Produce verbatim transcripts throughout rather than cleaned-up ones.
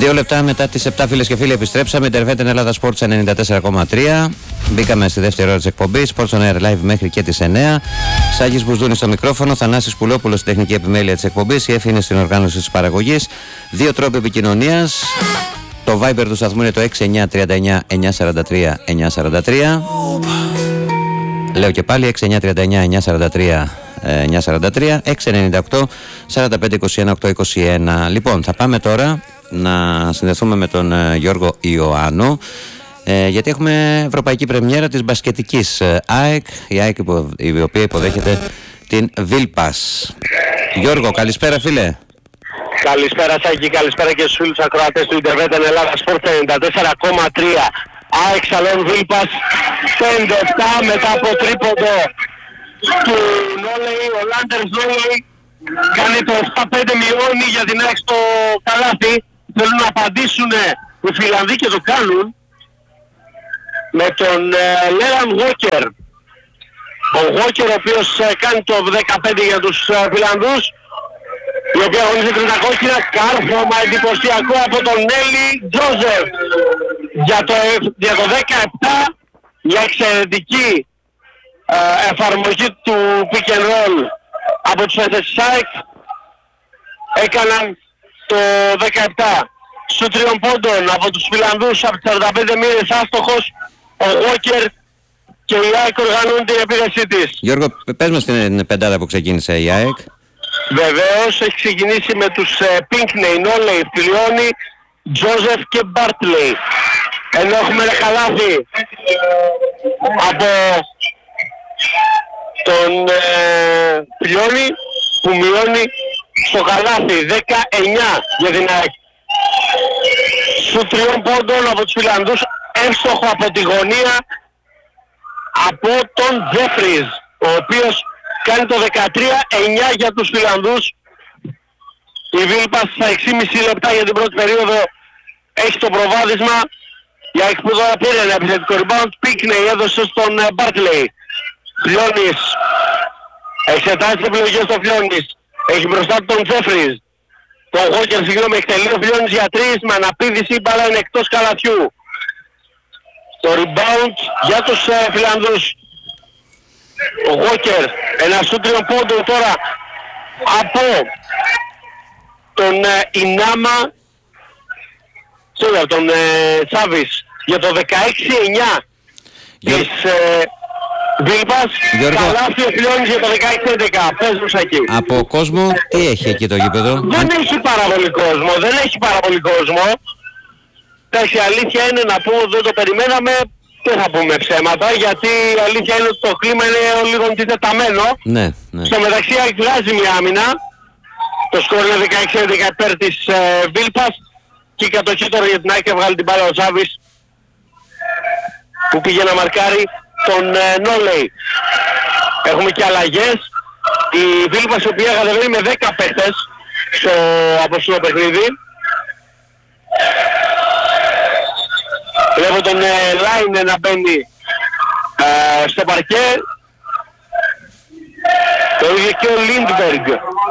Δύο λεπτά μετά τις επτά, φίλες και φίλοι, επιστρέψαμε. Ιντερβέτεν Ελλάδα Sports ενενήντα τέσσερα κόμμα τρία. Μπήκαμε στη δεύτερη ώρα της εκπομπής. Sports on Air Live μέχρι και τις εννέα. Σάγης Μπουσδούνης στο μικρόφωνο. Θανάσης Πουλόπουλος στη τεχνική επιμέλεια της εκπομπής. Η Εφη είναι στην οργάνωση της παραγωγής. Δύο τρόποι επικοινωνίας. Το Viber του σταθμού είναι το έξι εννιά τρία εννιά εννιά τέσσερα τρία εννιά τέσσερα τρία. Λέω και πάλι έξι εννιά τρία εννιά εννιά τέσσερα τρία εννιά τέσσερα τρία, έξι εννιά οκτώ σαράντα πέντε είκοσι ένα οκτακόσια είκοσι ένα. Λοιπόν, θα πάμε τώρα να συνδεθούμε με τον ε, Γιώργο Ιωάννου, ε, γιατί έχουμε ευρωπαϊκή πρεμιέρα της μπασκετικής ε, ΑΕΚ, η ΑΕΚ υπο, η οποία υποδέχεται την Βίλπας. Γιώργο, καλησπέρα φίλε. Καλησπέρα Σάκη, καλησπέρα και στους φίλους ακροατές του Ιντερβέτεν Ελλάδα Sports ενενήντα τέσσερα κόμμα τρία. ΑΕΚ Σαλών Βίλπας πέντε επτά μετά από τρίποντο του Νόλεϊ. Ο Λάντερς Νόλεϊ κάνει το επτά πέντε, μειώνει για την ΑΕΚ στο καλάθι. Θέλουν να απαντήσουν οι Φιλανδοί και το κάνουν με τον Λέραν Γόκερ. Ο Γόκερ ο οποίος ε, κάνει το δεκαπέντε για τους ε, Φιλανδούς, οι οποίοι αγωνίζουν τριάντα κόκκινα. Κάρφωμα εντυπωσιακό από τον Νέλη Τζόζεφ για το, για το δεκαεπτά, μια εξαιρετική ε, εφαρμογή του pick and roll από τους παίκτες της ΑΕΚ. Έκαναν το δεκαεπτά. Σου τριών πόντων από τους Φιλανδούς από τις σαράντα πέντε μοίρες άστοχος ο Γόκερ και η ΑΕΚ οργανώνει την επίδεσή της. Γιώργο, πες μας την πεντάδα που ξεκίνησε η ΑΕΚ. Βεβαίως έχει ξεκινήσει με τους ε, Πίνκνεϊ, Νόλεϊ, Φιλιώνη, Τζόζεφ και Μπάρτλεϊ. Ενώ έχουμε ένα καλάθι από τον ε, Φιλιώνη που μειώνει στο καλάθι δεκαεννιά για την ΑΕΚ. Σου τριών πόντων από τους Φιλανδούς, εύστοχο από τη γωνία από τον Τζέφριζ, ο οποίος κάνει το δεκατρία εννιά για τους Φιλανδούς. Η Βίλπας στα έξι και μισό λεπτά για την πρώτη περίοδο έχει το προβάδισμα. Η ΑΕΚ που τώρα πήρε ένα επιθετικό rebound. Πίκνεϊ έδωσε στον Μπάρτλεϊ. Φλιώνης εξετάζει τις επιλογές των Φλιώνης. Έχει μπροστά του τον Τζέφριζ. Τον Γόκερ, συγγνώμη, εκτελεί ο Φλιώνης για τρεις με αναπήδηση, η μπάλα είναι εκτός καλαθιού. Το rebound για τους ε, Φιλανδούς. Ο Γόκερ, ένα σου τριών πόντων τώρα από τον ε, Ινάμα, sorry, τον ε, Τσάβης για το δεκαέξι εννιά της ε, Βίλπας. Καλάθι ο Φιλιώνης για το δεκαέξι έντεκα. Πες μου Σακή. Από κόσμο τι έχει εκεί το γήπεδο? Δεν έχει πάρα πολύ κόσμο, δεν έχει πάρα πολύ κόσμο. Εντάξει, η αλήθεια είναι να πούμε ότι δεν το περιμέναμε. Δεν θα πούμε ψέματα, γιατί η αλήθεια είναι ότι το κλίμα είναι λίγο αντιτεταμένο. Ναι, ναι. Στο μεταξύ εκφράζει μια άμυνα. Το σκορ είναι δεκαέξι έντεκα υπέρ της ε, Βίλπας. Και η κατοχή τώρα για την ΑΕΚ έβγαλε την μπάλα ο Τσάβης, που πήγε να μαρκάρει τον ε, Νόλεϊ. Έχουμε και αλλαγές. Η Βίλπας η οποία κατεβαίνει με δέκα παίχτες στο απόψινο παιχνίδι. Βλέπω τον ε, Λάινε να μπαίνει ε, στο παρκέ. Το ίδιο και ο Λίντμπεργκ.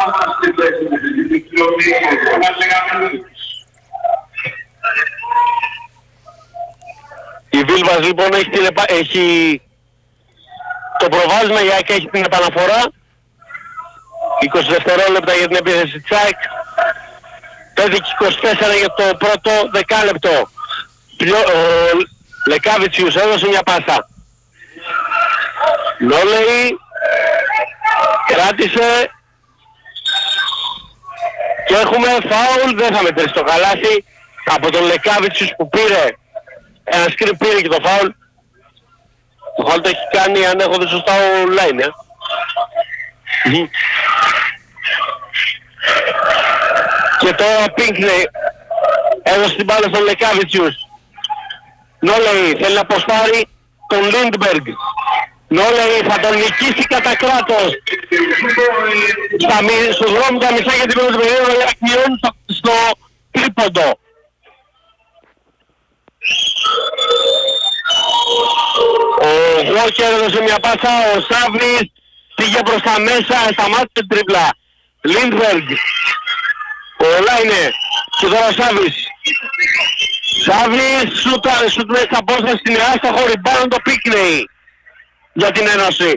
Η Βίλβας λοιπόν έχει, την επα... έχει το προβάδισμα, η ΑΕΚ έχει την επαναφορά. είκοσι δευτερόλεπτα για την επίθεση της ΑΕΚ. πέντε και είκοσι τέσσερα για το πρώτο δεκάλεπτο. Ο Λεκάβιτσιους έδωσε μια πάσα. Νόλεϊ κράτησε και έχουμε φάουλ, δεν θα μετρήσει το καλάθι από τον Λεκάβιτσιους που πήρε ένα σκριν, πήρε και το φάουλ. Το φάουλ το έχει κάνει, αν έχω δει σωστά, ο Λάινε. Και τώρα Πίνκνεϊ έδωσε την μπάλα στον Λεκάβιτσιους. Νόλεϊ θέλει να αποστάρει τον Λίντμπεργκ. Νόλεϊ θα τον νικήσει κατά κράτος. Στους δρόμους τα μισά για την πρώτη περίοδο, η ΑΕΚ μειώνει στο, στο τρίποντο. Ο Γόκερ έδωσε μια πάσα, ο Σάβης πήγε προς τα μέσα, σταμάτησε την τρίπλα. Λίντμπεργκ, ο Λάινε και τώρα ο Σάβης. Σάβης, σούτα, σούτ μέσα στα πόστα στην άστοχο rebound το Πίκνεϊ για την Ένωση.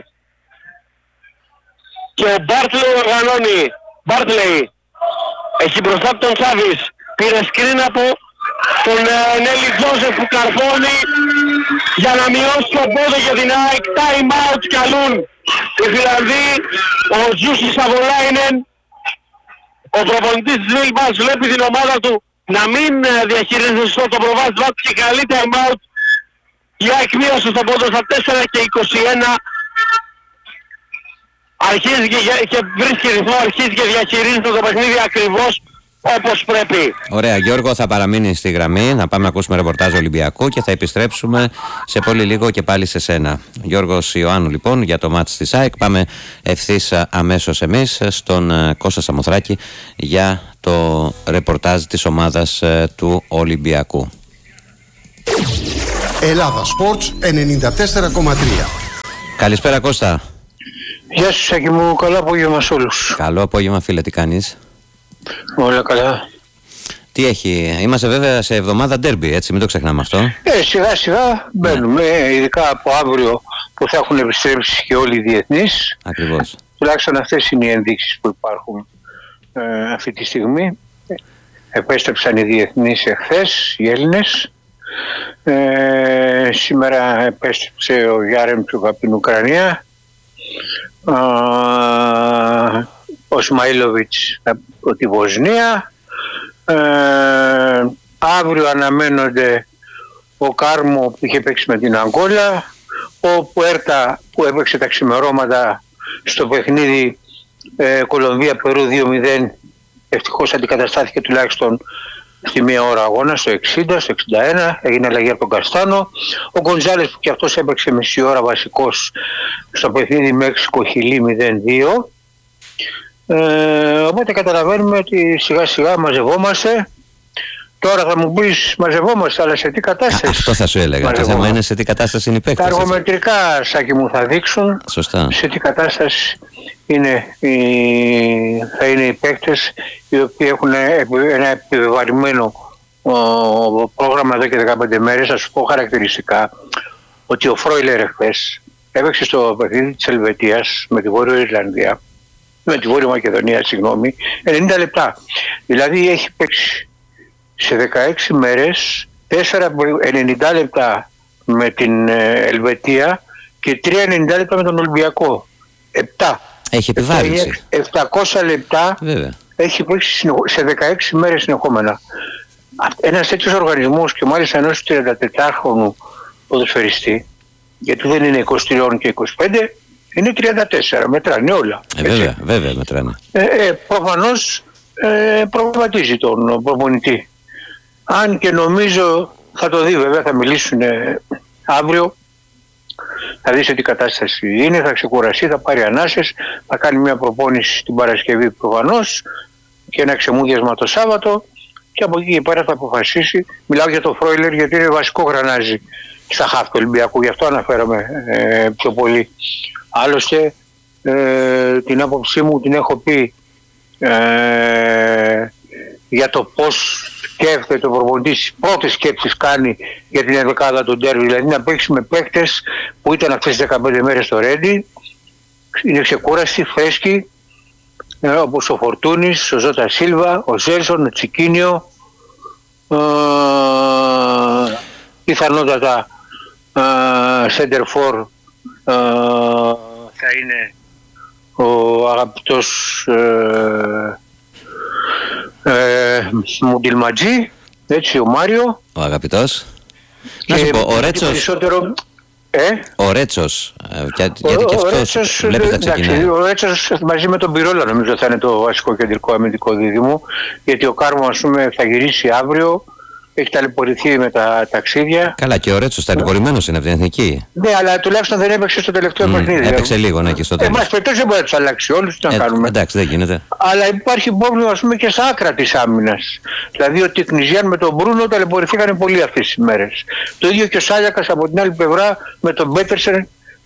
Και ο Μπάρτλεϊ οργανώνει. Μπάρτλεϊ έχει μπροστά του τον Σάβης. Πήρε σκριν από τον Νέλη Τζόσεφ που καρφώνει για να μειώσει το πόδι για την ΑΕΚ. Time out καλούν οι Φιλανδοί. Ο Τζούσι Σαβολάινεν, ο προπονητής της Βίλμπας, βλέπει την ομάδα του να μην διαχειρίζεται στο το προβάδισμα του και καλεί time out. Η ΑΕΚ μείωσε στον πόντο στα τέσσερα και είκοσι ένα. Αρχίζει και, και βρίσκει ρυθμό, αρχίζει και διαχειρίζεται το παιχνίδι ακριβώς όπως πρέπει. Ωραία, Γιώργο, θα παραμείνει στη γραμμή. Να πάμε να ακούσουμε ρεπορτάζ Ολυμπιακού και θα επιστρέψουμε σε πολύ λίγο και πάλι σε σένα. Γιώργος Ιωάννου, λοιπόν, για το μάτς της ΑΕΚ. Πάμε ευθύς αμέσως εμείς στον Κώστα Σαμοθράκη για το ρεπορτάζ της ομάδας του Ολυμπιακού. Ελλάδα Sports ενενήντα τέσσερα κόμμα τρία. Καλησπέρα, Κώστα. Γεια σου, Σάκη μου, καλό απόγευμα σε όλους. Καλό απόγευμα, φίλε, τι κάνεις? Όλα καλά. Τι έχει, είμαστε βέβαια σε εβδομάδα ντέρμπι, έτσι, μην το ξεχνάμε αυτό. Ε, σιγά σιγά μπαίνουμε, ναι. Ειδικά από αύριο που θα έχουν επιστρέψει και όλοι οι διεθνείς. Ακριβώς. Τουλάχιστον αυτές είναι οι ενδείξεις που υπάρχουν ε, αυτή τη στιγμή. Επέστρεψαν οι διεθνείς εχθές, οι Έλληνες. Ε, σήμερα επέστρεψε ο Γιάρεμτσουκ από την Ουκρανία. Ε, ο Σμαΐλοβιτς από τη Βοσνία. Ε, αύριο αναμένονται ο Κάρμο που είχε παίξει με την Αγκόλα, ο Πουέρτα που έπαιξε τα ξημερώματα στο παιχνίδι ε, Κολομβία-Περού δύο μηδέν, ευτυχώς αντικαταστάθηκε τουλάχιστον στη μία ώρα αγώνα, στο εξήντα, στο εξήντα ένα, έγινε αλλαγή από τον Καστάνο. Ο Γκοντζάλες που και αυτός έπαιξε μισή ώρα βασικός στο παιχνίδι Μέξικο-Χιλή μηδέν δύο. Ε, οπότε καταλαβαίνουμε ότι σιγά σιγά μαζευόμαστε. Τώρα θα μου πεις μαζευόμαστε, αλλά σε τι κατάσταση? Αυτό θα σου έλεγα. Το θέμα είναι σε τι κατάσταση είναι οι παίκτες. Τα αργομετρικά, Σάκη μου, θα δείξουν. Σωστά. Σε τι κατάσταση είναι οι, θα είναι οι παίκτες οι οποίοι έχουν ένα επιβεβαρημένο ο, πρόγραμμα εδώ και δεκαπέντε μέρες. Θα σου πω χαρακτηριστικά ότι ο Φρόιλερ εχθές έπαιξε στο παιχνίδι της Ελβετίας με τη Βόρεια Ιρλανδία, με τη Βόρεια Μακεδονία, συγγνώμη, ενενήντα λεπτά. Δηλαδή έχει παίξει σε δεκαέξι μέρες τέσσερα ενενήντα λεπτά με την Ελβετία και τρία ενενήντα λεπτά με τον Ολυμπιακό. επτά. Έχει επιβάρυνση. επτακόσια λεπτά. Βέβαια. Έχει παίξει σε δεκαέξι μέρες συνεχόμενα. Ένας τέτοιος οργανισμός και μάλιστα ενός τριαντατετράχρονου ποδοσφαιριστή, γιατί δεν είναι είκοσι τρία και είκοσι πέντε, είναι τριάντα τέσσερα, μετράνε όλα. Ε, βέβαια, βέβαια μετράνε. Ε, ε, προφανώς ε, προβληματίζει τον προπονητή. Αν και νομίζω θα το δει, βέβαια θα μιλήσουν ε, αύριο, θα δει σε τι κατάσταση είναι, θα ξεκουραστεί, θα πάρει ανάσες, θα κάνει μια προπόνηση την Παρασκευή προφανώς και ένα ξεμούδιασμα το Σάββατο και από εκεί και πέρα θα αποφασίσει. Μιλάω για το Φρόιλερ γιατί είναι βασικό γρανάζι στα χαφ του Ολυμπιακού, γι' αυτό αναφέρομαι ε, πιο πολύ. Άλλωστε ε, την άποψή μου την έχω πει ε, για το πώς σκέφτεται ο προπονητής, πρώτες σκέψεις κάνει για την ενδεκάδα του ντέρμπι, δηλαδή να παίξει με παίκτες που ήταν αυτές τις δεκαπέντε μέρες στο Ρέντι, είναι ξεκούραστοι, φρέσκοι, ε, όπως ο Φορτούνης, ο Ζώτα Σίλβα, ο Ζέλσον, ο Τσικίνιο, ε, πιθανότατα Σέντερ Φορ ε, θα είναι ο αγαπητός ε, ε, Μουντιλματζή, έτσι, ο Μάριο. Ο αγαπητός. Να σου πω, ο Ρέτσος, περισσότερο, ε? ο Ρέτσος, γιατί ο, και αυτός βλέπεις να ξεκινάει. Ο Ρέτσος μαζί με τον Πυρόλα νομίζω θα είναι το βασικό κεντρικό αμυντικό δίδυμο, γιατί ο Κάρμο, ας πούμε, θα γυρίσει αύριο, έχει ταλαιπωρηθεί με τα ταξίδια. Καλά, και ο Ρέτσος ταλαιπωρημένος είναι από την Εθνική. Ναι, αλλά τουλάχιστον δεν έπαιξε στο τελευταίο mm, παιχνίδι. Έπαιξε λίγο, ναι, και στο τέλος. Εμάς περιπτώσει δεν μπορεί να τους αλλάξει όλους, τι να ε, κάνουμε. Εντάξει, δεν γίνεται. Αλλά υπάρχει πρόβλημα, ας πούμε, και στα άκρα της άμυνας. Δηλαδή ότι οι Κνιζιάν με τον Μπρούνο ταλαιπωρηθήκαν πολύ αυτές τις μέρες. Το ίδιο και ο Σάλιακας από την άλλη πλευρά με τον Πέτερσεν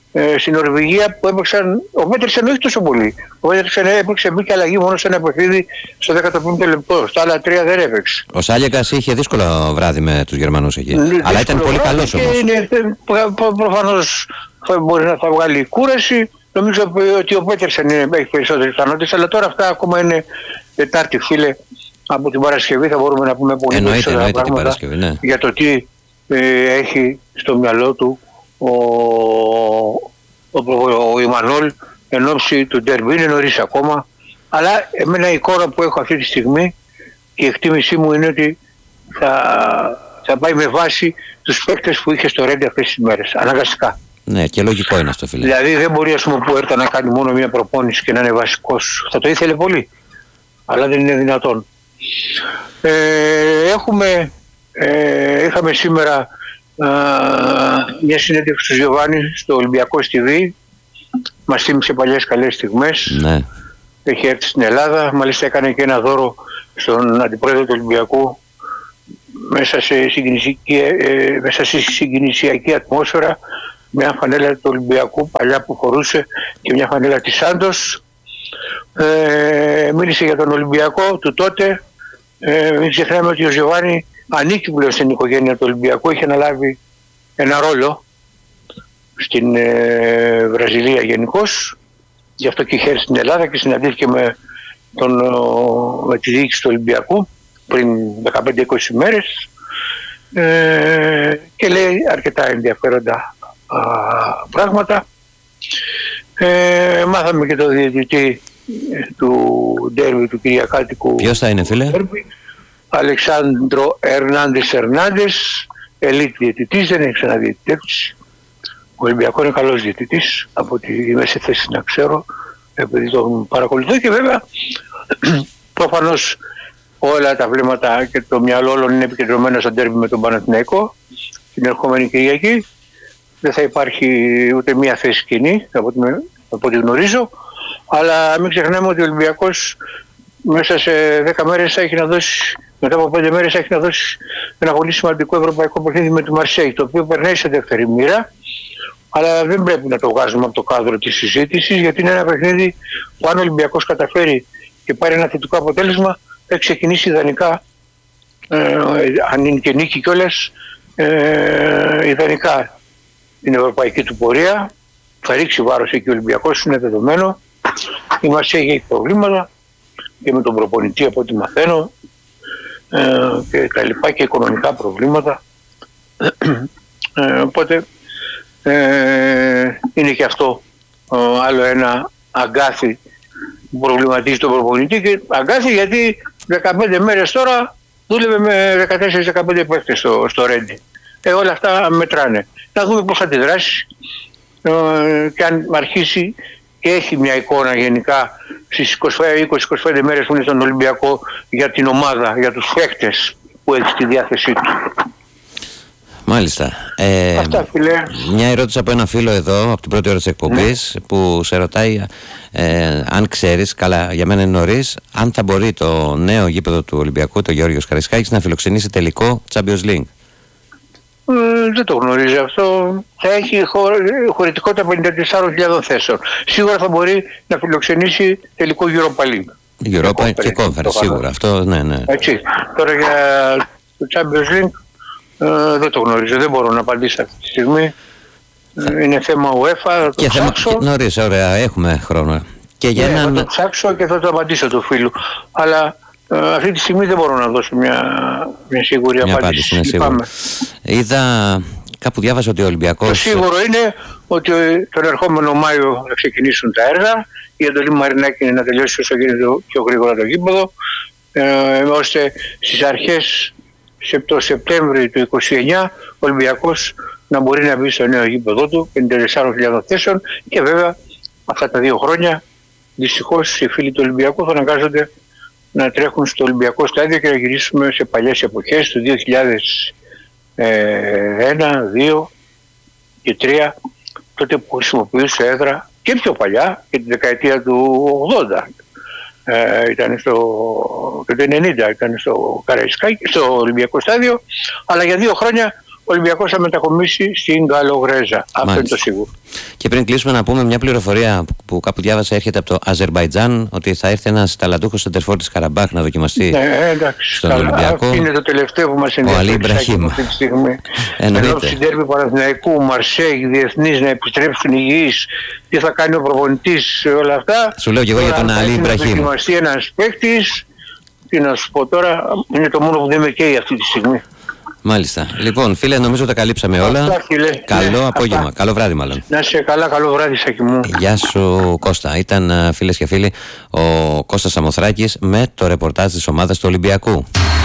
ε, στην Νορβηγία που έπαιξαν, ο Πέτερσεν όχι τόσο πολύ. Ο Πέτερσεν έπαιξε, μπήκε αλλαγή μόνο σε ένα παιχνίδι στο δέκατο πέμπτο λεπτό. Στα άλλα τρία δεν έπαιξε. Ο Σάλιακας είχε δύσκολο βράδυ με τους Γερμανούς εκεί. Δύσκολο, αλλά ήταν πολύ καλός όμως. Προ, προφανώς θα μπορεί να θα βγάλει κούραση. Νομίζω ότι ο Πέτερσεν έχει περισσότερες πιθανότητες, αλλά τώρα αυτά ακόμα είναι Τετάρτη, φίλε. Από την Παρασκευή θα μπορούμε να πούμε πολύ περισσότερα πράγματα ναι. για το τι ε, έχει στο μυαλό του ο, ο, ο, ο Ιμανόλ εν ώψη του ντέρμπι. Είναι νωρίς ακόμα, αλλά εμένα η εικόνα που έχω αυτή τη στιγμή και η εκτίμησή μου είναι ότι θα, θα πάει με βάση τους παίκτες που είχε στο Ρέντι αυτές τις μέρες, αναγκαστικά. Ναι, και λογικό είναι αυτό, φίλε. Δηλαδή δεν μπορεί, ας πούμε, που έρθει να κάνει μόνο μια προπόνηση και να είναι βασικός. Θα το ήθελε πολύ, αλλά δεν είναι δυνατόν. Ε, έχουμε, ε, είχαμε σήμερα ε, μια συνέντευξη του Γιωβάνι στο Ολυμπιακός τι βι. Μας θύμισε παλιές καλές στιγμές. Ναι. Έχει έρθει στην Ελλάδα, μάλιστα έκανε και ένα δώρο στον αντιπρόεδρο του Ολυμπιακού μέσα σε συγκινησιακή, ε, μέσα σε συγκινησιακή ατμόσφαιρα, μια φανέλα του Ολυμπιακού παλιά που φορούσε και μια φανέλα της Σάντος. Ε, μίλησε για τον Ολυμπιακό του τότε. Ε, μην ξεχνάμε ότι ο Γιωβάνι ανήκει πλέον στην οικογένεια του Ολυμπιακού, είχε αναλάβει ένα ρόλο στην ε, Βραζιλία γενικώς, γι' αυτό και είχε έρθει στην Ελλάδα και συναντήθηκε με, τον, με τη διοίκηση του Ολυμπιακού πριν δεκαπέντε είκοσι μέρες ε, και λέει αρκετά ενδιαφέροντα α, πράγματα. Ε, μάθαμε και το διαιτητή του ντέρμπι του Κυριακάτικου. Ποιος θα είναι, φίλε? Αλεξάνδρο Ερνάντες Ερνάντες, ελίτ διαιτητής, δεν έχει ξαναδιαιτητεύσει. Ο Ολυμπιακός είναι καλός διαιτητής, από ότι είμαι σε θέση να ξέρω, επειδή τον παρακολουθώ, και βέβαια προφανώς όλα τα βλέμματα και το μυαλό όλων είναι επικεντρωμένο στο ντέρμπι με τον Παναθηναϊκό την ερχόμενη Κυριακή. Δεν θα υπάρχει ούτε μία θέση κοινή, από ό,τι, από ό,τι γνωρίζω, αλλά μην ξεχνάμε ότι ο Ολυμπιακός μέσα σε δέκα μέρες θα έχει να δώσει, μετά από πέντε μέρες θα έχει να δώσει ένα πολύ σημαντικό ευρωπαϊκό παιχνίδι με τη Μαρσέη, το οποίο περνάει σε δεύτερη μοίρα, αλλά δεν πρέπει να το βγάζουμε από το κάδρο της συζήτησης, γιατί είναι ένα παιχνίδι που αν ο Ολυμπιακός καταφέρει και πάρει ένα θετικό αποτέλεσμα, θα ξεκινήσει ιδανικά, ε, αν είναι και νίκη κιόλας, ε, ιδανικά την ευρωπαϊκή του πορεία. Θα ρίξει βάρος εκεί ο Ολυμπιακός, είναι δεδομένο. Η Μαρσέη έχει προβλήματα και με τον προπονητή, από ό,τι μαθαίνω, ε, και τα λοιπά, και οικονομικά προβλήματα. Ε, οπότε ε, είναι και αυτό ε, άλλο ένα αγκάθι που προβληματίζει τον προπονητή, και αγκάθι γιατί δεκαπέντε μέρες τώρα δούλευε με δεκατέσσερα δεκαπέντε παίκτες στο, στο Ρέντι. Ε, όλα αυτά μετράνε. Να δούμε πώς θα αντιδράσει ε, και αν αρχίσει και έχει μια εικόνα γενικά στις είκοσι είκοσι είκοσι πέντε μέρες που είναι στον Ολυμπιακό για την ομάδα, για τους παίκτες που έχει στη διάθεσή του. Μάλιστα. Ε, Αυτά, φίλε. Μια ερώτηση από ένα φίλο εδώ, από την πρώτη ώρα της εκπομπής, ναι, που σε ρωτάει ε, αν ξέρεις, καλά για μένα είναι νωρίς, αν θα μπορεί το νέο γήπεδο του Ολυμπιακού, το Γεώργιος Καραϊσκάκης, να φιλοξενήσει τελικό Champions League. Ε, δεν το γνωρίζω αυτό. Θα έχει χω, χωρητικότητα πενήντα τεσσάρων χιλιάδων θέσεων. Σίγουρα θα μπορεί να φιλοξενήσει τελικό Europa League. Europa και Conference, σίγουρα. Αυτό, ναι, ναι. Έτσι. Τώρα για το Champions League ε, δεν το γνωρίζω. Δεν μπορώ να απαντήσω αυτή τη στιγμή. Ε, είναι θέμα UEFA. Θα και το θέμα ψάξω. Νωρίς, ωραία, έχουμε χρόνο. Και για ναι, έναν... Θα το ψάξω και θα το απαντήσω του φίλου. Αλλά Uh, αυτή τη στιγμή δεν μπορώ να δώσω μια, μια σίγουρη μια απάντηση. απάντηση ναι, είδα, κάπου διάβασα ότι ο Ολυμπιακός... Το σίγουρο είναι ότι τον ερχόμενο Μάιο θα ξεκινήσουν τα έργα. Η εντολή Μαρινάκη είναι να τελειώσει όσο γίνεται πιο γρήγορα το γήπεδο, ε, ώστε στις αρχές το Σεπτέμβριο του είκοσι εννιά ο Ολυμπιακός να μπορεί να μπει στο νέο γήπεδο του πενήντα τεσσάρων χιλιάδων θέσεων, και βέβαια αυτά τα δύο χρόνια δυστυχώς οι φίλοι του Ολυμπιακού θα αναγκάζονται να τρέχουν στο Ολυμπιακό στάδιο και να γυρίσουμε σε παλιές εποχές του δύο χιλιάδες ένα, δύο και τρία, τότε που χρησιμοποιούσε έδρα και πιο παλιά και τη δεκαετία του ογδόντα. Ε, ήταν στο, και το ενενήντα ήταν στο Καραϊσκάκι, στο Ολυμπιακό στάδιο, αλλά για δύο χρόνια ο ο Ολυμπιακός θα μετακομίσει στην Γαλλογρέζα. Αυτό είναι το σίγουρο. Και πριν κλείσουμε, να πούμε μια πληροφορία που, που κάπου διάβασα, έρχεται από το Αζερμπαϊτζάν, ότι θα έρθει ένας ταλαντούχος σεντερφόρ της Καραμπάχ να δοκιμαστεί ναι, εντάξει, στον καλά, Ολυμπιακό. Αυτό είναι το τελευταίο που μας ενδιαφέρει. Ο Αλή Ιμπραχήμ. Αυτή τη στιγμή. Εννοείται. Ενώ στην τέρμη Παναθηναϊκού, Μαρσέγ, διεθνείς να επιστρέψουν υγιείς, τι θα κάνει ο προπονητής, όλα αυτά. Σου λέω και εγώ για τον Αλή Ιμπραχήμ. Θα δοκιμαστεί ένας παίκτης. Τι να σου πω τώρα, είναι το μόνο που δεν με καίει αυτή τη στιγμή. Μάλιστα. Λοιπόν, φίλε, νομίζω τα καλύψαμε όλα. Αυτά, φίλε. Καλό ναι, απόγευμα. αυτά. Καλό βράδυ, μάλλον. Να είσαι καλά, καλό βράδυ, Σάκη μου. Γεια σου, Κώστα. Ήταν, φίλες και φίλοι, ο Κώστας Σαμοθράκης με το ρεπορτάζ της ομάδας του Ολυμπιακού.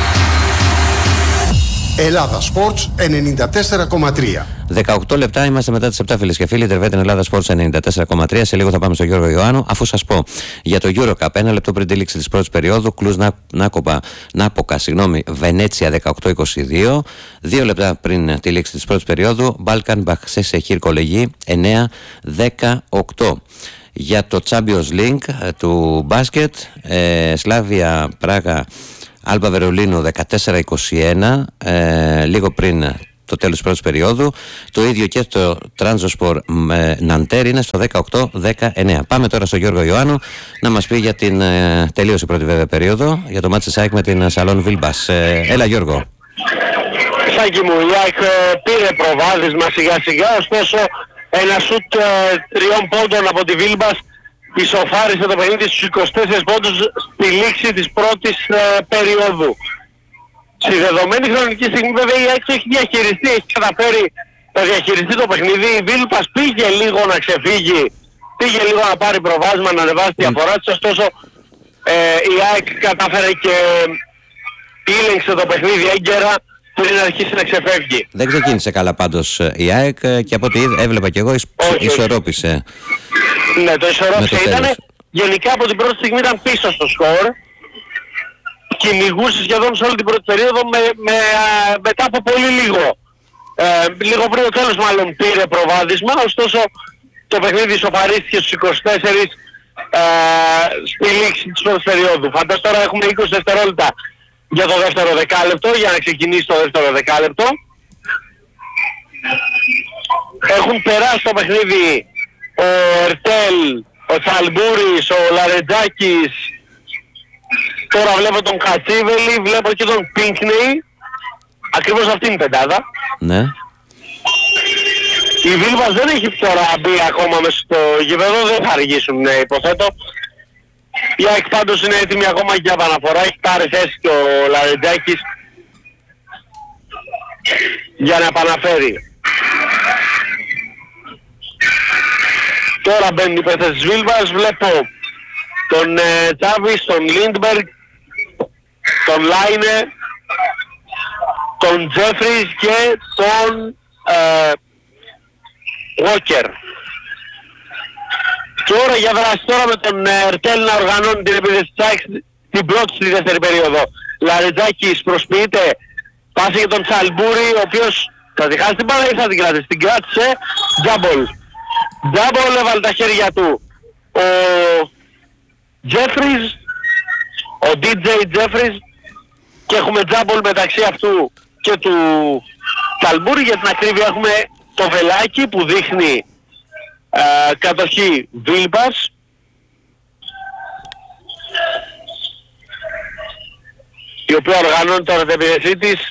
Ελλάδα Sports ενενήντα τέσσερα κόμμα τρία. δεκαοκτώ λεπτά είμαστε μετά τις επτά, φίλες και φίλοι. Τερβέτεν Ελλάδα Sports ενενήντα τέσσερα κόμμα τρία. Σε λίγο θα πάμε στον Γιώργο Ιωάννου. Αφού σας πω για το EuroCup, ένα λεπτό πριν τη λήξη της πρώτης περίοδου, Κλουζ Νάκοπα, Νάποκα, συγγνώμη, Βενέτσια δεκαοκτώ είκοσι δύο. Δύο λεπτά πριν τη λήξη της πρώτης περίοδου, Μπάλκαν Μπαξέσε Χίρ Κολεγί εννέα δεκαοκτώ. Για το Champions League του μπάσκετ, ε, Σλάβια Πράγα Άλμπα Βερολίνου δεκατέσσερα είκοσι ένα, ε, λίγο πριν το τέλος της πρώτης περίοδου. Το ίδιο και το Τρανζοσπορ Ναντέρ είναι στο δεκαοκτώ δεκαεννέα. Πάμε τώρα στον Γιώργο Ιωάννου να μας πει για την ε, τελείωση πρώτη βέβαια περίοδο, για το μάτς της ΑΕΚ με την Σαλόν Βίλμπας. Ε, έλα Γιώργο. Σάκη μου, η ΑΕΚ πήρε προβάδισμα σιγά σιγά, ωστόσο ένα σουτ ε, τριών πόντων από τη Βίλμπας ισοφάρισε το παιχνίδι στους είκοσι τέσσερις πόντους στη λήξη της πρώτης ε, περίοδου. Στη δεδομένη χρονική στιγμή βέβαια η ΑΕΚ έχει διαχειριστεί, έχει καταφέρει να διαχειριστεί το παιχνίδι. Η Βίλπας πήγε λίγο να ξεφύγει, πήγε λίγο να πάρει προβάσμα, να ανεβάσει τη διαφορά της, ωστόσο ε, η ΑΕΚ κατάφερε και ήλεγξε το παιχνίδι έγκαιρα πριν αρχίσει να ξεφεύγει. Δεν ξεκίνησε καλά πάντως η ΑΕΚ και από ό,τι έβλεπα και εγώ ισορρόπησε. Ναι, το ισορρόπησε. Ήταν, γενικά από την πρώτη στιγμή ήταν πίσω στο σκορ. Κυνηγούσε σχεδόν σε όλη την πρώτη περίοδο με, με, μετά από πολύ λίγο. Ε, λίγο πριν το τέλος μάλλον πήρε προβάδισμα, ωστόσο το παιχνίδι ισοφαρίστηκε στους είκοσι τέσσερα ε, στη λήξη της πρώτης περίοδου. Φαντάζομαι τώρα έχουμε είκοσι δευτερόλεπτα για το δεύτερο δεκάλεπτο, για να ξεκινήσει το δεύτερο δεκάλεπτο. Έχουν περάσει το παιχνίδι ο Ερτέλ, ο Τσαλμπούρης, ο Λαρετζάκης. Τώρα βλέπω τον Κατσίβελη, βλέπω και τον Πίνκνεϊ. Ακριβώς αυτή είναι η πεντάδα. Ναι. Η Βίλβας δεν έχει τώρα μπει ακόμα μέσα στο γήπεδο, δεν θα αργήσουν, ναι, υποθέτω. Η ΑΕΚ πάντως είναι έτοιμη ακόμα για επαναφορά, έχει πάρει θέση και ο Λαρετζάκης για να επαναφέρει. Τώρα μπαίνουν οι παίκτες της Βίλβας, βλέπω τον ε, Τσάβης, τον Λίντμπεργκ, τον Λάινε, τον Τζέφρις και τον ε, Walker. Και ώρα για δράση τώρα με τον Ερτέλ να οργανώνει την επίθεση της ΑΕΚ την πρώτη στη δεύτερη περίοδο. Λαρετζάκης προσποιείται, πάση για τον Τσαλμπούρη, ο οποίος θα τη χάσει την μπάλα ή θα την κράτησε. Την κράτησε, τζάμπολ. Τζάμπολ έβαλε τα χέρια του ο Τζέφρις, ο ντι τζέι Τζέφρις, και έχουμε τζάμπολ μεταξύ αυτού και του Τσαλμπούρη. Για την ακρίβεια έχουμε το βελάκι που δείχνει ε, κατοχή Βίλμπας. Η οποία οργανώνει τώρα την επίθεσή της.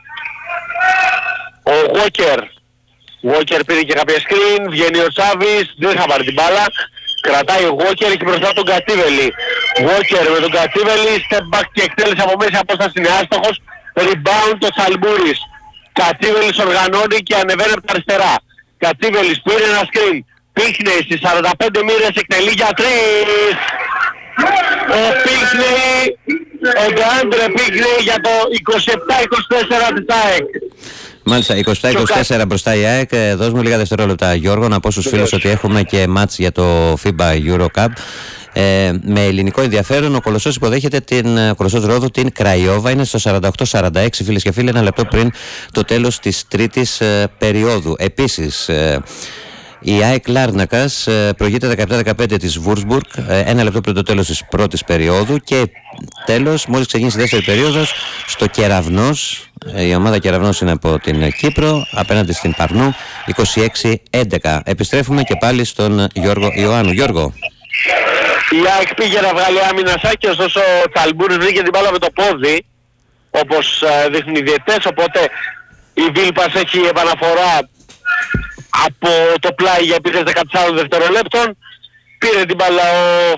Ο Walker Walker πήρε και κάποια screen, βγαίνει ο Τσάβης, δεν θα πάρει την μπάλα. Κρατάει ο Walker και μπροστά τον Κατίβελη. Walker με τον Κατίβελη, step back και εκτέλεση από μέση απόσταση είναι άστοχος. Rebound το Τσαλμπούρης. Κατίβελης οργανώνει και ανεβαίνει από τα αριστερά. Κατίβελης πήρε ένα screen. Πίνκνεϊ στις σαράντα πέντε μοίρες εκτελεί για τρεις. Ο Πίνκνεϊ, ο Ντεάντρε Πίνκνεϊ για το είκοσι επτά είκοσι τέσσερα της ΑΕΚ. Μάλιστα, είκοσι επτά είκοσι τέσσερα μπροστά η ΑΕΚ. Δώσ' μου λίγα δευτερόλεπτα, Γιώργο, να πω στους φίλους ότι έχουμε και μάτς για το φίμπα EuroCup. Ε, με ελληνικό ενδιαφέρον, ο Κολοσσός υποδέχεται την Κολοσσός Ρόδου, την Κραϊόβα. Είναι στο σαράντα οκτώ σαράντα έξι, φίλες και φίλοι, ένα λεπτό πριν το τέλος της τρίτης ε, περίοδου. Επίσης, ε, η ΑΕΚ Λάρνακας ε, προηγείται δεκαεπτά δεκαπέντε της Βουρσμπουργκ, ε, ένα λεπτό πριν το τέλος της πρώτης περίοδου. Και τέλος, μόλις ξεκίνησε η δεύτερη περίοδος, στο Κεραυνός, Η ομάδα Κεραυνός είναι από την Κύπρο απέναντι στην Παρνού είκοσι έξι έντεκα. Επιστρέφουμε και πάλι στον Γιώργο Ιωάννου. Γιώργο. Η ΑΕΚ πήγε να βγάλει άμυνασάκι, ωστόσο ο Τσαλμπούρης βρήκε την μπάλα με το πόδι, όπως ε, δείχνουν οι διαιτές, οπότε η Βίλπας έχει επαναφορά από το πλάι για επίθεση δεκατέσσερα δευτερολέπτων. Πήρε την μπάλα ο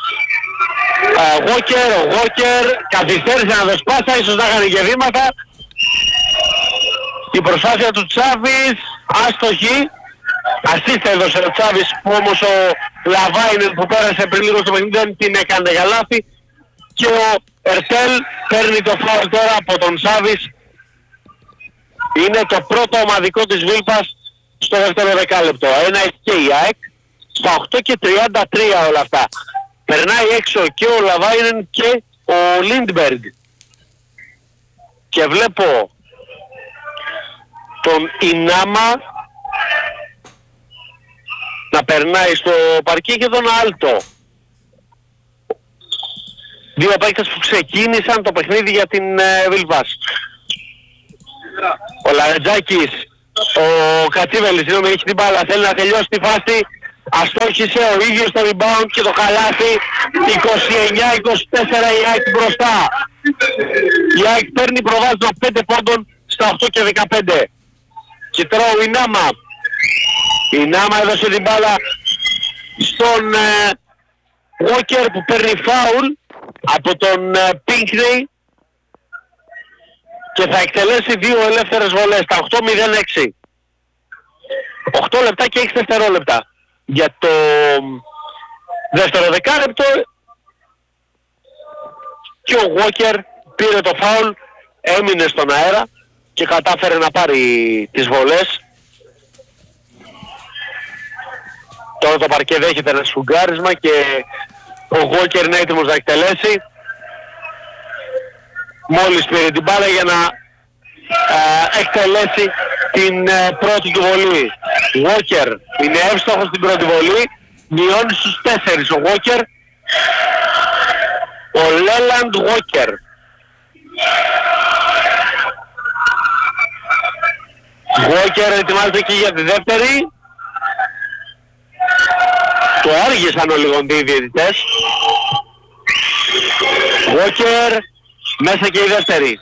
Γόκερ, ο Γόκερ καθυστέρησε να δώσει πάσα, ίσως να έκανε και βήματα. Η προσπάθεια του Τσάβης άστοχη. Ασίστα έδωσε ο Τσάβης, που όμως ο Λαβάινεν που πέρασε πριν λίγο στο παιχνίδι δεν την έκανε για λάθη. Και ο Ερτέλ παίρνει το φάουλ τώρα από τον Τσάβης. Είναι το πρώτο ομαδικό της Βίλπας στο δεύτερο δεκάλεπτο. Ένα και η ΑΕΚ. Στα οκτώ και τριάντα τρία όλα αυτά. Περνάει έξω και ο Λαβάινεν και ο Λίντμπεργκ. Και βλέπω τον Ινάμα να περνάει στο παρκή και τον Άλτο. Δύο παίκτες που ξεκίνησαν το παιχνίδι για την ε, Βίλβας. Ο Λαρετζάκης, ο Κατσίβελης, συγγνώμη, έχει την μπάλα, θέλει να τελειώσει τη φάση. Αστόχησε ο ίδιος το rebound και το χαλάθι. είκοσι εννιά είκοσι τέσσερα η ΑΕΚ μπροστά. Η ΑΕΚ παίρνει προβάδισμα πέντε πόντων στα οκτώ και δεκαπέντε. Και τώρα ο Ινάμα. Η Ινάμα έδωσε την μπάλα στον Walker ε, που παίρνει φάουλ από τον ε, Pinckney και θα εκτελέσει δύο ελεύθερες βολές στα οκτώ μηδέν έξι. οκτώ λεπτά και έξι δευτερόλεπτα για το δεύτερο δεκάλεπτο και ο Walker πήρε το φάουλ, έμεινε στον αέρα και κατάφερε να πάρει τις βολές. Τώρα το παρκέ δέχεται ένα σφουγγάρισμα και ο Walker είναι έτοιμος να εκτελέσει. Μόλις πήρε την μπάλα για να α, εκτελέσει την α, πρώτη του βολή. Walker είναι εύστοχος στην πρώτη βολή, μειώνει στους τέσσερις ο Walker. Ο Λέλαντ Walker. Walker ετοιμάζεται και για τη δεύτερη. Το άργησαν ο λιγοντοί οι διαιτητές. Walker μέσα και η δεύτερη.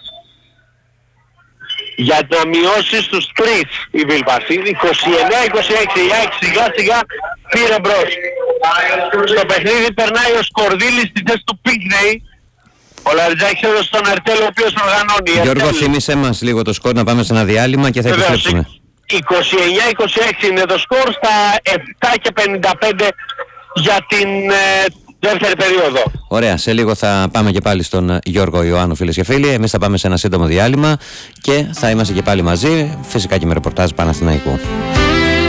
Για να μειώσει στους τρεις η Βίλπας. είκοσι εννιά είκοσι έξι. Η ΑΕΚ σιγά σιγά πήρε μπρος. Στο παιχνίδι περνάει ο Σκορδίλης στη θέση του Pinckney. Ο Λαριτζάκης έδωσε στον Ερτέλ ο οποίος οργανώνει. Γιώργο, θύμισε μας λίγο το σκορ να πάμε σε ένα διάλειμμα και θα επιστρέψουμε. είκοσι εννιά είκοσι έξι είναι το σκορ στα επτά και πενήντα πέντε για την ε, δεύτερη περίοδο. Ωραία, σε λίγο θα πάμε και πάλι στον Γιώργο Ιωάννου, φίλες και φίλοι. Εμείς θα πάμε σε ένα σύντομο διάλειμμα και θα είμαστε και πάλι μαζί, φυσικά και με ρεπορτάζ Παναθηναϊκού.